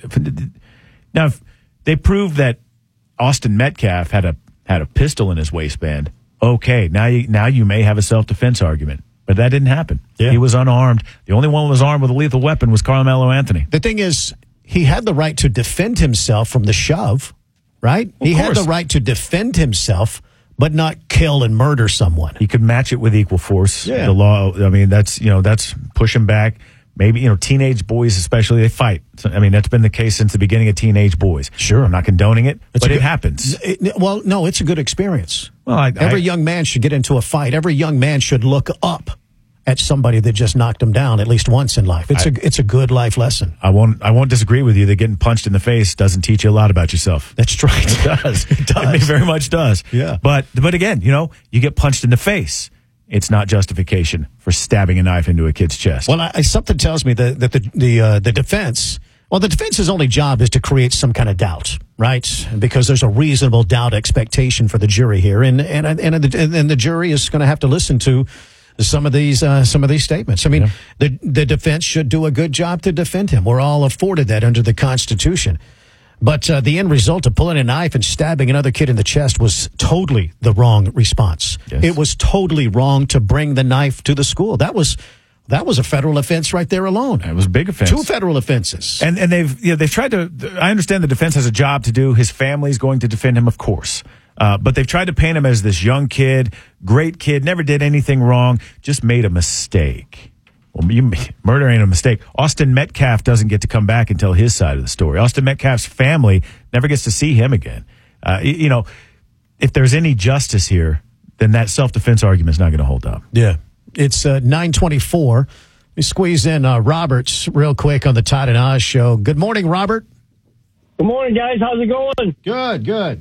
Now, if they proved that Austin Metcalf had a had a pistol in his waistband, okay, now you now you may have a self defense argument. But that didn't happen. Yeah. He was unarmed. The only one who was armed with a lethal weapon was Carmelo Anthony. The thing is, he had the right to defend himself from the shove. Right? Of he course. had the right to defend himself, but not kill and murder someone. He could match it with equal force. Yeah. The law, I mean, that's, you know, that's push him back. Maybe, you know, teenage boys especially, they fight. So, I mean, that's been the case since the beginning of teenage boys. Sure. I'm not condoning it, it's but good, it happens. It, well, no, it's a good experience. Well, I, Every I, young man should get into a fight. Every young man should look up at somebody that just knocked him down at least once in life. It's I, a it's a good life lesson. I won't I won't disagree with you that getting punched in the face doesn't teach you a lot about yourself. That's right. It does. It does. It very much does. Yeah. But but again, you know, you get punched in the face. It's not justification for stabbing a knife into a kid's chest. Well, I, something tells me that, that the the uh, the defense. Well, the defense's only job is to create some kind of doubt, right? Because there's a reasonable doubt expectation for the jury here, and and and and the, and the jury is going to have to listen to some of these uh, some of these statements. I mean, yeah. the the defense should do a good job to defend him. We're all afforded that under the Constitution. But uh, the end result of pulling a knife and stabbing another kid in the chest was totally the wrong response. Yes. It was totally wrong to bring the knife to the school. That was that was a federal offense right there alone. It was a big offense. Two federal offenses. And and they've you know, they've tried to. I understand the defense has a job to do. His family's going to defend him, of course. Uh, but they've tried to paint him as this young kid, great kid, never did anything wrong, just made a mistake. Well, you, murder ain't a mistake. Austin Metcalf doesn't get to come back and tell his side of the story. Austin Metcalf's family never gets to see him again. Uh, you, you know, if there's any justice here, then that self-defense argument is not going to hold up. Yeah. It's uh, nine twenty-four. We squeeze in uh, Roberts real quick on the Todd and Oz show. Good morning, Robert. Good morning, guys. How's it going? Good, good.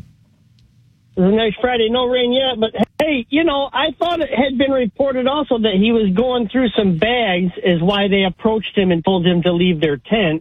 It's a nice Friday. No rain yet, but hey, you know, I thought it had been reported also that he was going through some bags is why they approached him and told him to leave their tent.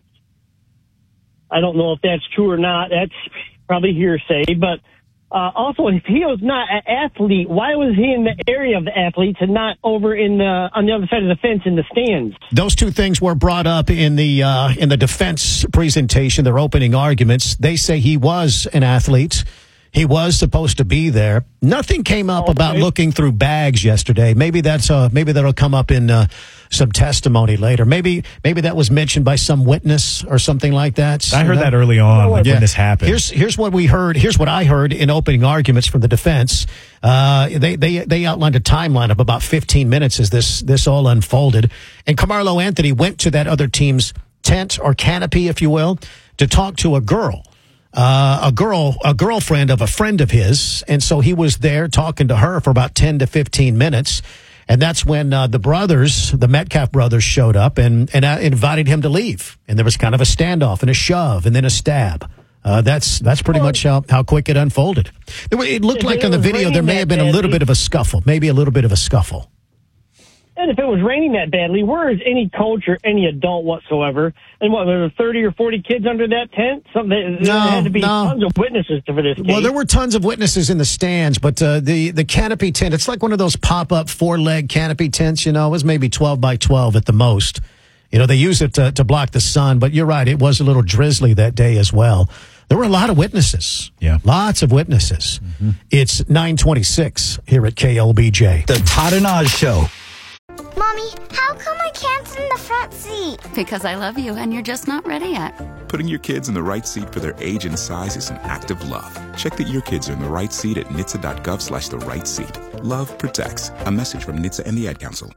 I don't know if that's true or not. That's probably hearsay. But uh, also, if he was not an athlete, why was he in the area of the athletes and not over in the on the other side of the fence in the stands? Those two things were brought up in the uh, in the defense presentation, their opening arguments. They say he was an athlete. He was supposed to be there. Nothing came up okay. about looking through bags yesterday. Maybe that's uh, maybe that'll come up in uh, some testimony later. Maybe maybe that was mentioned by some witness or something like that. I heard that, that early on like yeah. when this happened. Here's here's what we heard. Here's what I heard in opening arguments from the defense. Uh, they they they outlined a timeline of about fifteen minutes as this this all unfolded. And Carmelo Anthony went to that other team's tent or canopy, if you will, to talk to a girl. Uh, a girl, a girlfriend of a friend of his. And so he was there talking to her for about ten to fifteen minutes. And that's when uh, the brothers, the Metcalf brothers, showed up and, and uh, invited him to leave. And there was kind of a standoff and a shove and then a stab. Uh, that's that's pretty much how, how quick it unfolded. It, it looked like on the video there may have been a little bit of a scuffle, maybe a little bit of a scuffle. And if it was raining that badly, where is any coach or any adult whatsoever? And what, there were thirty or forty kids under that tent? Something, there No, had to be no. tons of witnesses for this case. Well, there were tons of witnesses in the stands, but uh, the, the canopy tent, it's like one of those pop-up four-leg canopy tents, you know. It was maybe twelve by twelve at the most. You know, they use it to, to block the sun, but you're right, it was a little drizzly that day as well. There were a lot of witnesses. Yeah. Lots of witnesses. Mm-hmm. It's nine twenty-six here at K L B J. The Todd and Oz Show. Mommy, how come I can't sit in the front seat? Because I love you and you're just not ready yet. Putting your kids in the right seat for their age and size is an act of love. Check that your kids are in the right seat at N H T S A dot gov slash the right seat. Love protects. A message from N H T S A and the Ad Council.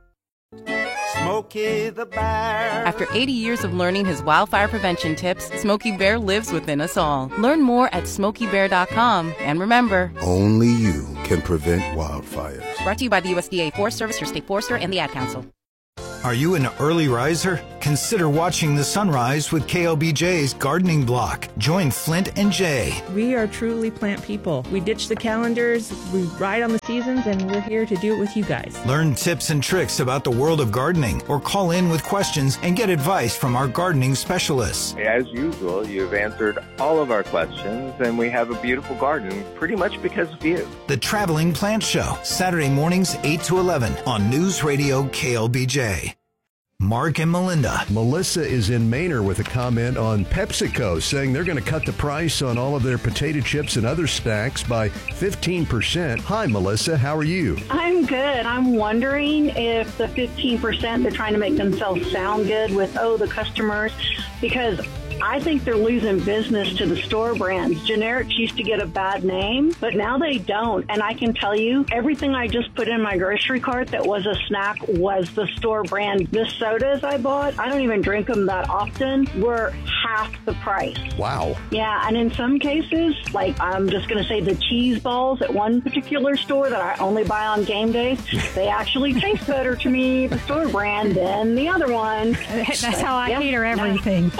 Smokey the Bear. After eighty years of learning his wildfire prevention tips, Smokey Bear lives within us all. Learn more at smokey bear dot com. And remember, Only you can prevent wildfires. brought to you by the U S D A Forest Service, your state forester, and the Ad Council. Are you an early riser? Consider watching the sunrise with K L B J's Gardening Block. Join Flint and Jay. We are truly plant people. We ditch the calendars, we ride on the seasons, and we're here to do it with you guys. Learn tips and tricks about the world of gardening, or call in with questions and get advice from our gardening specialists. As usual, you've answered all of our questions, and we have a beautiful garden pretty much because of you. The Traveling Plant Show, Saturday mornings eight to eleven on News Radio K L B J. Mark and Melinda. Melissa is in Manor with a comment on PepsiCo, saying they're going to cut the price on all of their potato chips and other snacks by fifteen percent. Hi, Melissa. How are you? I'm good. I'm wondering if the fifteen percent, they're trying to make themselves sound good with, oh, the customers, because I think they're losing business to the store brands. Generics used to get a bad name, but now they don't. And I can tell you, everything I just put in my grocery cart that was a snack was the store brand. The sodas I bought, I don't even drink them that often, were half the price. Wow. Yeah, and in some cases, like I'm just going to say the cheese balls at one particular store that I only buy on game days, they actually taste better to me, the store brand, than the other one. That's how I Yeah. cater everything.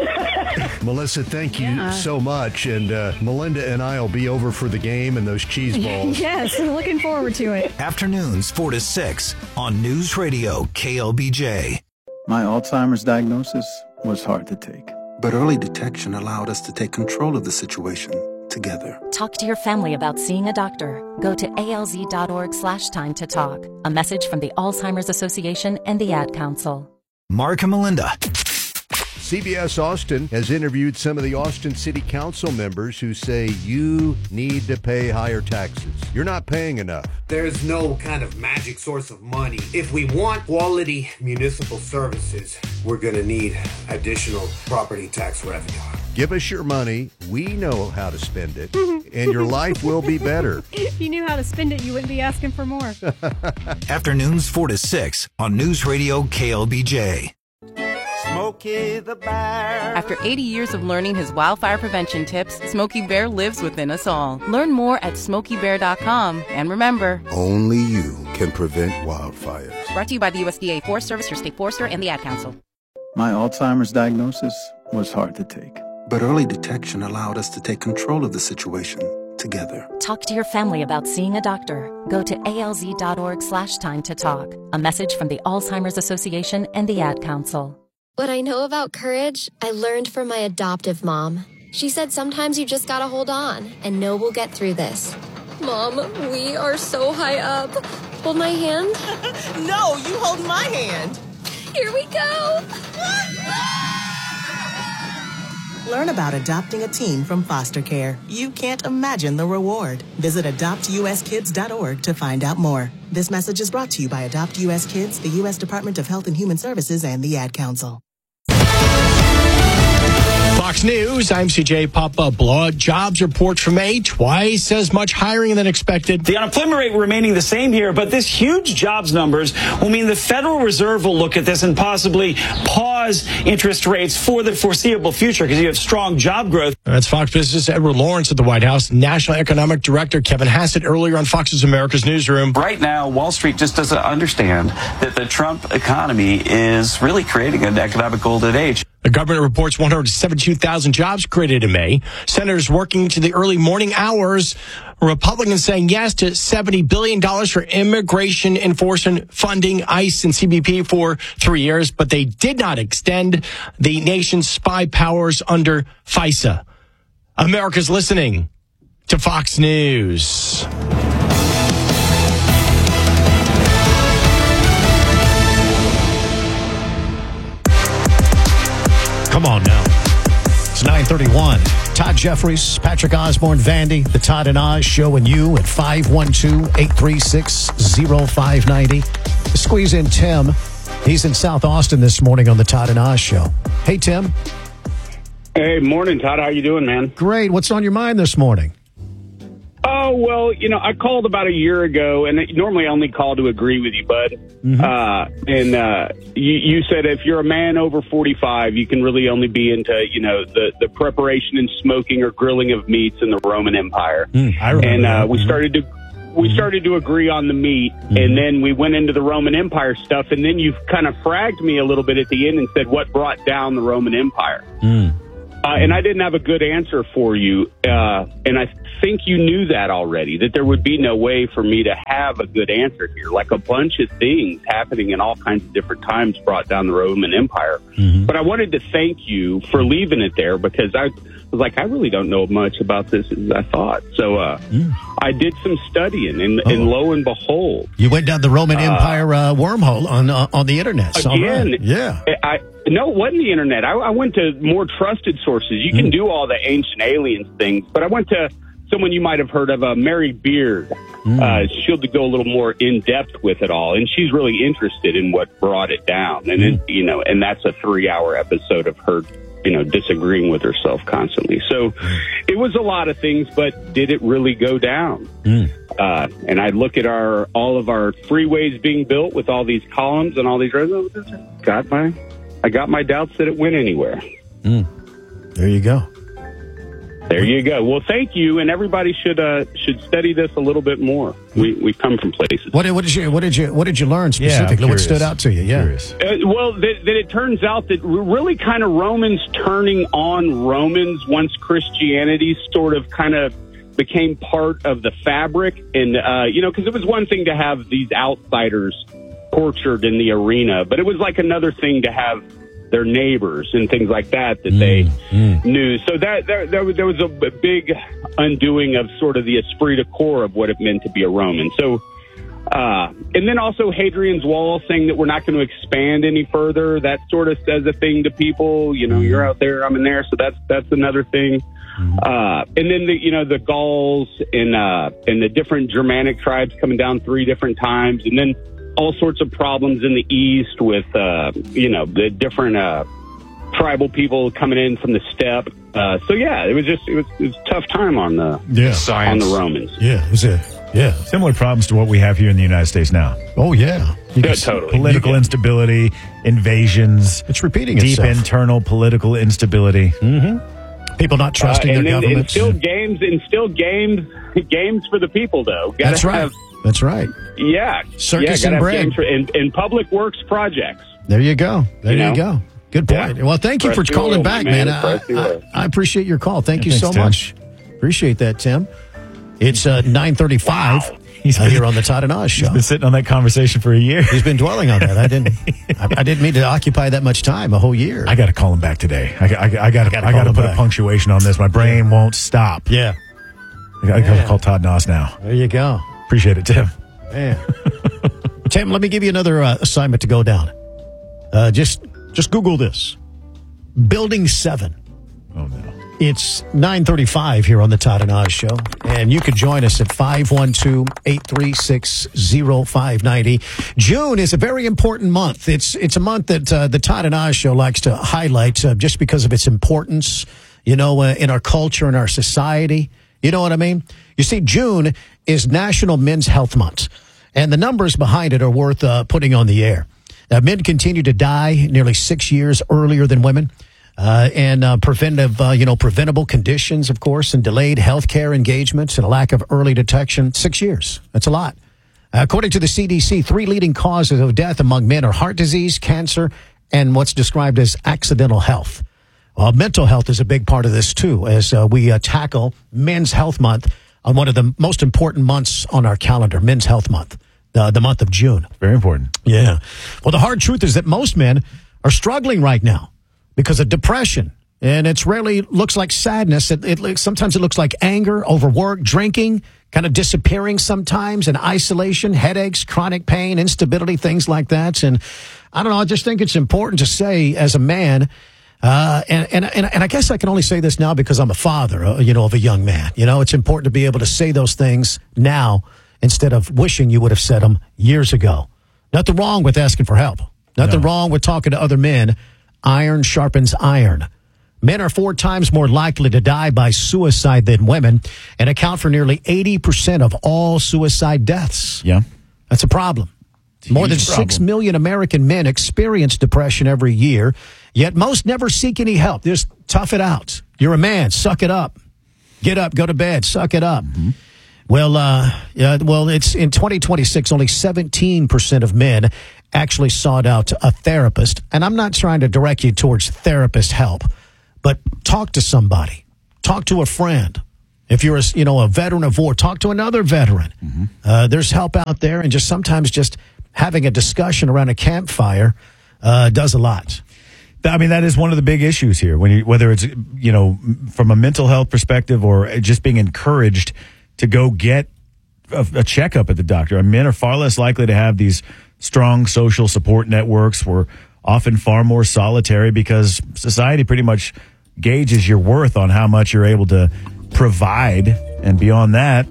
Melissa, thank you Yeah. so much. And uh, Melinda and I will be over for the game and those cheese balls. Yes, I'm looking forward to it. Afternoons four to six on News Radio K L B J. My Alzheimer's diagnosis was hard to take. But early detection allowed us to take control of the situation together. Talk to your family about seeing a doctor. Go to A L Z dot org slash time to talk. A message from the Alzheimer's Association and the Ad Council. Mark and Melinda. C B S Austin has interviewed some of the Austin City Council members who say you need to pay higher taxes. You're not paying enough. There's no kind of magic source of money. If we want quality municipal services, we're going to need additional property tax revenue. Give us your money. We know how to spend it, and your life will be better. If you knew how to spend it, you wouldn't be asking for more. Afternoons four to six on News Radio K L B J. Smokey the Bear. After eighty years of learning his wildfire prevention tips, Smokey Bear lives within us all. Learn more at smokey bear dot com. And remember, Only you can prevent wildfires. brought to you by the U S D A Forest Service, your state forester, and the Ad Council. My Alzheimer's diagnosis was hard to take. But early detection allowed us to take control of the situation together. Talk to your family about seeing a doctor. Go to A L Z dot org slash time to talk. A message from the Alzheimer's Association and the Ad Council. What I know about courage, I learned from my adoptive mom. She said sometimes you just gotta hold on and know we'll get through this. Mom, we are so high up. Hold my hand. No, you hold my hand. Here we go. Learn about adopting a teen from foster care. You can't imagine the reward. Visit adopt U S kids dot org to find out more. This message is brought to you by Adopt U S Kids, the U S Department of Health and Human Services, and the Ad Council. Fox News, I'm C J Papa Blood. Jobs report for May, twice as much hiring than expected. The unemployment rate remaining the same here, but this huge jobs numbers will mean the Federal Reserve will look at this and possibly pause interest rates for the foreseeable future because you have strong job growth. That's Fox Business' Edward Lawrence at the White House. National Economic Director Kevin Hassett earlier on Fox's America's Newsroom. Right now, Wall Street just doesn't understand that the Trump economy is really creating an economic golden age. The government reports one hundred seventy-two thousand jobs created in May. Senators working to the early morning hours. Republicans saying yes to seventy billion dollars for immigration enforcement funding, ICE and C B P for three years, but they did not extend the nation's spy powers under FISA. America's listening to Fox News. Come on now. It's nine thirty-one. Todd Jeffries, Patrick Osborne, Vandy, the Todd and Oz Show, and you at five one two, eight three six, zero five nine zero. Squeeze in Tim. He's in South Austin this morning on the Todd and Oz Show. Hey, Tim. Hey, morning, Todd. How you doing, man? Great. What's on your mind this morning? Oh, well, you know, I called about a year ago, and normally I only call to agree with you, bud. Mm-hmm. Uh, and uh, you, you said if you're a man over forty-five, you can really only be into, you know, the, the preparation and smoking or grilling of meats in the Roman Empire. Mm, I remember and uh, that. we Mm-hmm. started to we mm-hmm. started to agree on the meat, mm-hmm. and then we went into the Roman Empire stuff, and then you kind of fragged me a little bit at the end and said what brought down the Roman Empire. Mm. Uh, and I didn't have a good answer for you, uh, and I think you knew that already, that there would be no way for me to have a good answer here. Like a bunch of things happening in all kinds of different times brought down the Roman Empire. Mm-hmm. But I wanted to thank you for leaving it there because I was like, I really don't know much about this as I thought. So uh, mm. I did some studying, and, and lo and behold. You went down the Roman uh, Empire uh, wormhole on uh, on the internet. So again, right. yeah. I, No, it wasn't the internet. I, I went to more trusted sources. You can mm. do all the ancient aliens things, but I went to someone you might have heard of, uh, Mary Beard. Mm. Uh, she'll go a little more in depth with it all, and she's really interested in what brought it down. And mm. it, you know, and that's a three-hour episode of her, you know, disagreeing with herself constantly. So mm. it was a lot of things, but did it really go down? Mm. Uh, and I look at our all of our freeways being built with all these columns and all these roads. Got my. I got my doubts that it went anywhere. Mm. There you go. There you go. Well, thank you, and everybody should uh, should study this a little bit more. We we come from places. What, what did you what did you what did you learn specifically? Yeah, what stood out to you? Yeah. Uh, well, that, that it turns out that really kind of Romans turning on Romans once Christianity sort of kind of became part of the fabric, and uh, you know, because it was one thing to have these outsiders tortured in the arena, but it was like another thing to have their neighbors and things like that that mm, they mm. knew. So that there, there, there was a big undoing of sort of the esprit de corps of what it meant to be a Roman. So, uh, and then also Hadrian's Wall saying that we're not going to expand any further. That sort of says a thing to people. You know, mm. you're out there, I'm in there. So that's that's another thing. Mm. Uh, and then the you know the Gauls and uh, and the different Germanic tribes coming down three different times, and then all sorts of problems in the East with, uh, you know, the different uh, tribal people coming in from the steppe. Uh, so, yeah, it was just it was, it was a tough time on the yeah. on the Romans. Yeah, it was a, yeah. Similar problems to what we have here in the United States now. Oh, yeah. Yeah, totally. Political yeah. instability, invasions. It's repeating deep itself. Deep internal political instability. Mm-hmm. People not trusting uh, and their then, governments. And still games, and still games, games for the people, though. Gotta That's right. Have, That's right. Yeah. Circus yeah, and bread. For, and, and public works projects. There you go. There you, you know? go. Good point. Yeah. Well, thank you Press for calling oil, back, man. man. I, I, I appreciate your call. Thank yeah, you thanks, so Tim. much. Appreciate that, Tim. It's uh, nine thirty-five. Wow. He's been, here on the Todd and Oz Show. He's been sitting on that conversation for a year. He's been dwelling on that. I didn't. I, I didn't mean to occupy that much time. A whole year. I got to call him back today. I, I, I got to. I got to put back. a punctuation on this. My brain won't stop. Yeah. I got to call Todd and Oz now. There you go. Appreciate it, Tim. Man. Tim, let me give you another uh, assignment to go down. Uh, just, just Google this. Building seven. Oh no. It's nine thirty-five here on the Todd and Oz Show, and you could join us at five one two, eight three six, zero five nine zero. June is a very important month. It's it's a month that uh, the Todd and Oz Show likes to highlight uh, just because of its importance, you know, uh, in our culture and our society. You know what I mean? You see, June is National Men's Health Month, and the numbers behind it are worth uh, putting on the air. Uh, men continue to die nearly six years earlier than women. Uh, and uh, preventive, uh, you know, preventable conditions, of course, and delayed health care engagements and a lack of early detection. Six years. That's a lot. Uh, according to the C D C, three leading causes of death among men are heart disease, cancer, and what's described as accidental health. Well, mental health is a big part of this, too, as uh, we uh, tackle Men's Health Month on one of the most important months on our calendar, Men's Health Month, uh, the month of June. Very important. Yeah. Well, the hard truth is that most men are struggling right now because of depression. And it rarely looks like sadness. It, it sometimes it looks like anger, overwork, drinking, kind of disappearing sometimes, and isolation, headaches, chronic pain, instability, things like that. And I don't know, I just think it's important to say as a man, uh, and, and, and, and I guess I can only say this now because I'm a father, uh, you know, of a young man. You know, it's important to be able to say those things now instead of wishing you would have said them years ago. Nothing wrong with asking for help. Nothing No. wrong with talking to other men. Iron sharpens iron. Men are four times more likely to die by suicide than women and account for nearly eighty percent of all suicide deaths. Yeah. That's a problem. More than huge problem. six million American men experience depression every year, yet most never seek any help. Just tough it out. You're a man. Suck it up. Get up. Go to bed. Suck it up. Mm-hmm. Well, uh, yeah, well, it's in twenty twenty-six, only seventeen percent of men actually sought out a therapist. And I'm not trying to direct you towards therapist help. But talk to somebody. Talk to a friend. If you're a, you know, a veteran of war, talk to another veteran. Mm-hmm. Uh, there's help out there, and just sometimes just having a discussion around a campfire uh, does a lot. I mean, that is one of the big issues here. When you, whether it's, you know, from a mental health perspective or just being encouraged to go get a, a checkup at the doctor. I mean, men are far less likely to have these strong social support networks. We're often far more solitary because society pretty much gauges your worth on how much you're able to provide, and beyond that,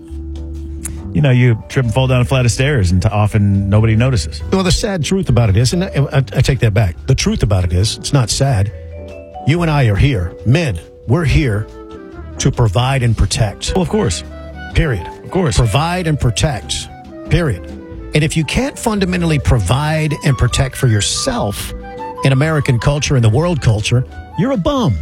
you know, you trip and fall down a flight of stairs, and often nobody notices. Well, the sad truth about it is, and I, I take that back, the truth about it is, it's not sad. You and I are here. Men, we're here to provide and protect. Well, of course. Period. Of course. Provide and protect. Period. And if you can't fundamentally provide and protect for yourself in American culture and the world culture, you're a bum.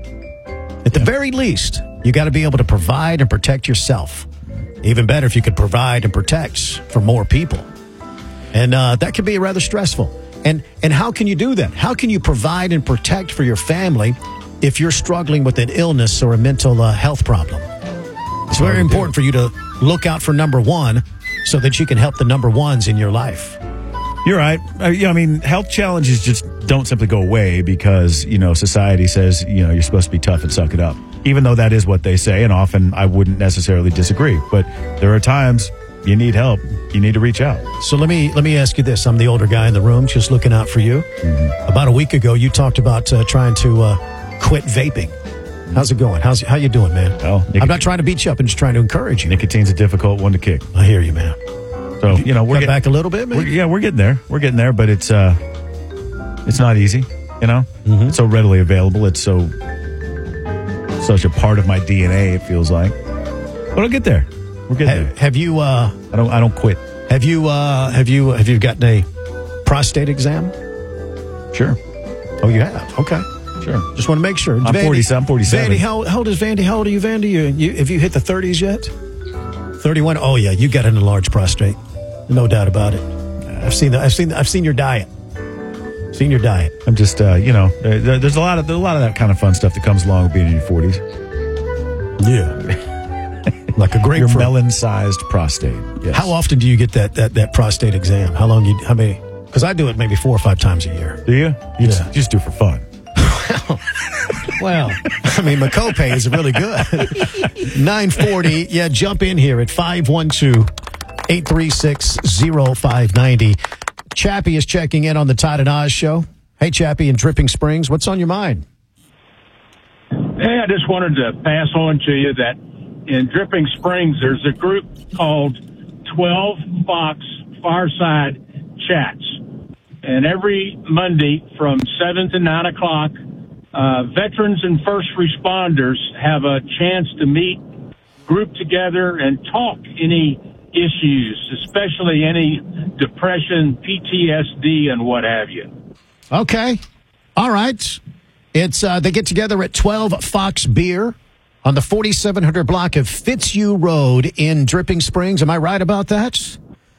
At the very least, you got to be able to provide and protect yourself. Even better if you could provide and protect for more people. And uh, that can be rather stressful. And and how can you do that? How can you provide and protect for your family if you're struggling with an illness or a mental uh, health problem? It's very important for you to look out for number one so that you can help the number ones in your life. You're right. Uh, yeah, I mean, health challenges just don't simply go away because, you know, society says, you know, you're supposed to be tough and suck it up. Even though that is what they say, and often I wouldn't necessarily disagree. But there are times you need help. You need to reach out. So let me let me ask you this. I'm the older guy in the room, just looking out for you. Mm-hmm. About a week ago, you talked about uh, trying to uh, quit vaping. How's it going? How's how you doing, man? Well, nicotine, I'm not trying to beat you up. I'm just trying to encourage you. Nicotine's a difficult one to kick. I hear you, man. So, you know, we're Cut get, back a little bit, man. We're, yeah, we're getting there. We're getting there, but it's uh, it's not easy. You know, mm-hmm. It's so readily available. It's so such a part of my D N A. It feels like, but I'll get there. We're getting have, there. Have you? Uh, I don't. I don't quit. Have you? Uh, have you? Have you gotten a prostate exam? Sure. Oh, you have. Okay. Sure. Just want to make sure. I'm Vandy, forty. I'm forty-seven. Vandy, how, how old is Vandy? How old are you, Vandy? You, you have you hit the thirties yet? thirty-one. Oh yeah, you got an enlarged prostate. No doubt about it. I've seen the, I've seen the, I've seen your diet. Seen your diet. I'm just, uh, you know, there, there's a lot of there's a lot of that kind of fun stuff that comes along with being in your forties. Yeah, like a grapefruit. Your melon-sized prostate. Yes. How often do you get that that that prostate exam? How long you? How many? Because I do it maybe four or five times a year. Do you? You Yeah. just, you just do it for fun. Well, I mean, my copay is really good. nine forty. Yeah, jump in here at five one two, eight three six, zero five nine zero. Chappie is checking in on the Todd and Oz show. Hey, Chappie in Dripping Springs. What's on your mind? Hey, I just wanted to pass on to you that in Dripping Springs, there's a group called twelve Fox Fireside Chats. And every Monday from seven to nine o'clock, uh, veterans and first responders have a chance to meet, group together, and talk any issues, especially any depression, P T S D, and what have you. Okay. All right. It's uh, they get together at twelve Fox Beer on the forty-seven hundred block of Fitzhugh Road in Dripping Springs. Am I right about that?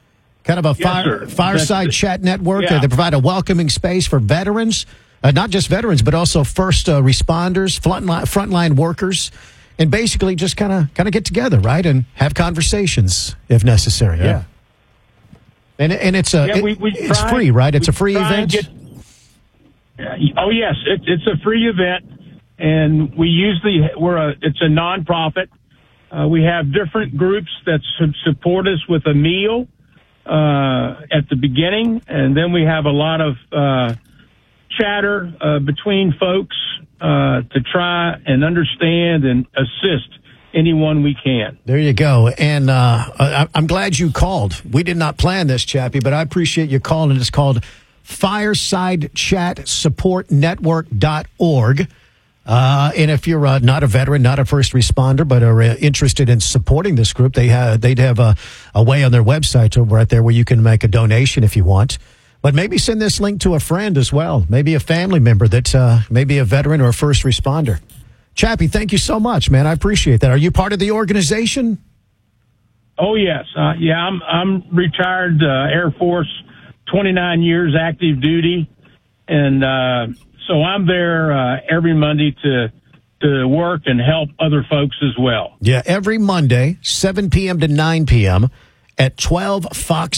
kind of a Yes, fire, sir. fireside That's- chat network. yeah. Uh, they provide a welcoming space for veterans, uh, not just veterans, but also first uh, responders, frontline, frontline workers, and basically just kind of kind of get together, right, and have conversations if necessary. Yeah. Yeah. And and it's a Yeah, it- we- we it's try- free, right? It's a we free try and event. get- oh yes, it, it's a free event, and we usually we're a it's a nonprofit. Uh, we have different groups that su- support us with a meal uh, at the beginning, and then we have a lot of uh, chatter uh, between folks uh, to try and understand and assist anyone we can. There you go. And uh, I, I'm glad you called. We did not plan this, Chappie, but I appreciate you calling. It's called fireside chat support network dot org. Uh, and if you're uh, not a veteran, not a first responder, but are uh, interested in supporting this group, they have, they'd have a, a way on their website to, right there where you can make a donation if you want. But maybe send this link to a friend as well, maybe a family member that uh, maybe a veteran or a first responder. Chappie, thank you so much, man. I appreciate that. Are you part of the organization? Oh yes, uh, yeah. I'm I'm retired uh, Air Force, twenty-nine years active duty, and uh, so I'm there uh, every Monday to to work and help other folks as well. Yeah, every Monday, seven p.m. to nine p.m. at twelve Fox